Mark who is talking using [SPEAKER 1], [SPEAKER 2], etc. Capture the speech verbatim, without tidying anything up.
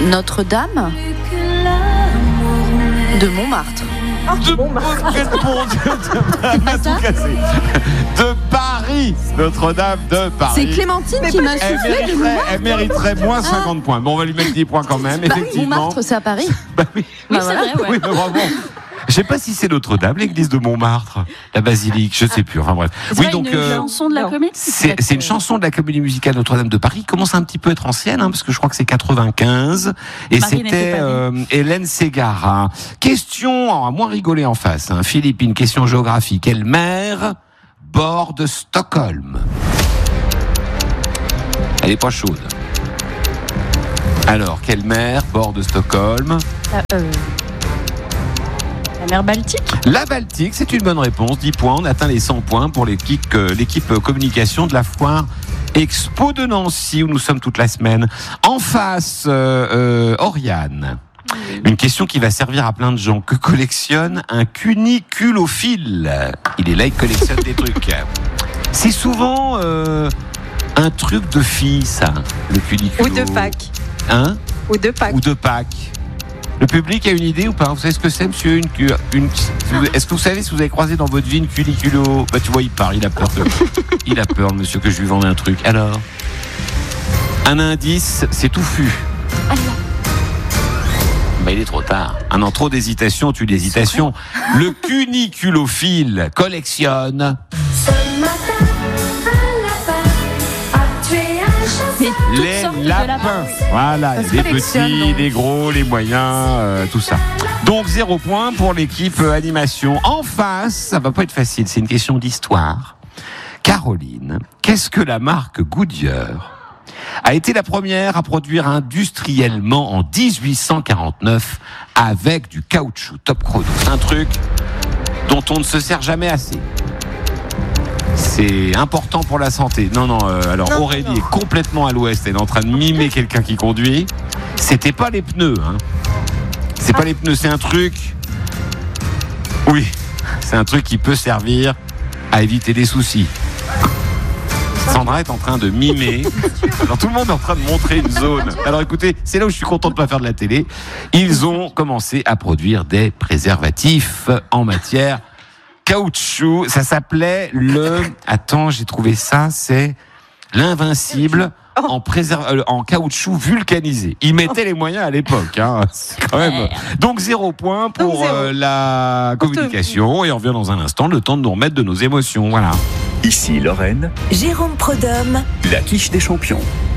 [SPEAKER 1] Notre-Dame de Montmartre.
[SPEAKER 2] De, bon, mon Dieu, de, a tout cassé. De Paris, Notre-Dame de Paris.
[SPEAKER 1] C'est Clémentine qui m'a soufflé.
[SPEAKER 2] Elle mériterait, elle mériterait moins cinquante ah. points. Bon, on va lui mettre dix points quand même,
[SPEAKER 1] bah,
[SPEAKER 2] effectivement.
[SPEAKER 1] Montmartre, c'est à Paris.
[SPEAKER 2] Bah oui,
[SPEAKER 1] bah,
[SPEAKER 2] oui
[SPEAKER 1] voilà.
[SPEAKER 2] c'est vrai, ouais. Oui, mais bravo. Je sais pas si c'est Notre-Dame, l'église de Montmartre, la basilique, je sais plus. Enfin bref.
[SPEAKER 3] C'est oui, donc une euh, chanson de la comédie.
[SPEAKER 2] C'est, c'est une chanson de la comédie musicale Notre-Dame de Paris. Commence un petit peu à être ancienne, hein, parce que je crois que c'est quatre-vingt-quinze. Et Marie c'était euh, Hélène Ségara. Question, on va moins rigoler en face. Hein. Philippe, une question géographique. Quelle mer borde Stockholm? Elle est pas chaude. Alors, quelle mer borde Stockholm?
[SPEAKER 3] euh, euh... La mer Baltique.
[SPEAKER 2] La Baltique, c'est une bonne réponse. dix points, on atteint les cent points pour l'équipe, euh, l'équipe communication de la foire Expo de Nancy, où nous sommes toute la semaine. En face, euh, euh, Oriane. Une question qui va servir à plein de gens. Que collectionne un cuniculophile? Il est là, il collectionne des trucs. C'est souvent euh, un truc de fille, ça, le cuniculo.
[SPEAKER 3] Ou de Pâques.
[SPEAKER 2] Hein?
[SPEAKER 3] Ou de Pâques.
[SPEAKER 2] Ou de Pâques. Le public a une idée ou pas? Vous savez ce que c'est, monsieur? une, une, Est-ce que vous savez si vous avez croisé dans votre vie une cuniculo? Bah, tu vois, il part, il a peur. Que, il a peur, le monsieur, que je lui vende un truc. Alors, un indice, c'est touffu. Bah, il est trop tard. Un an, trop d'hésitation, tue l'hésitation. Le cuniculophile collectionne. Les lapins. Voilà, les petits, les gros, les moyens, euh, tout ça. Donc zéro point pour l'équipe euh, animation. En face, ça va pas être facile, c'est une question d'histoire. Caroline, qu'est-ce que la marque Goodyear a été la première à produire industriellement en dix-huit cent quarante-neuf avec du caoutchouc top chrono? C'est un truc dont on ne se sert jamais assez. C'est important pour la santé. Non, non, euh, alors non, Aurélie non. est complètement à l'ouest, elle est en train de mimer quelqu'un qui conduit. C'était pas les pneus, hein. C'est ah. pas les pneus, c'est un truc... Oui, c'est un truc qui peut servir à éviter des soucis. Sandra est en train de mimer. Alors tout le monde est en train de montrer une zone. Alors écoutez, c'est là où je suis content de pas faire de la télé. Ils ont commencé à produire des préservatifs en matière caoutchouc. Ça s'appelait le... Attends, j'ai trouvé ça, c'est l'invincible en, préserv... en caoutchouc vulcanisé. Ils mettaient les moyens à l'époque. Hein. C'est quand même... Donc zéro point pour zéro. Euh, la communication. Et on revient dans un instant, le temps de nous remettre de nos émotions. Voilà.
[SPEAKER 4] Ici Lorraine.
[SPEAKER 5] Jérôme Prodhomme.
[SPEAKER 4] La quiche des champions.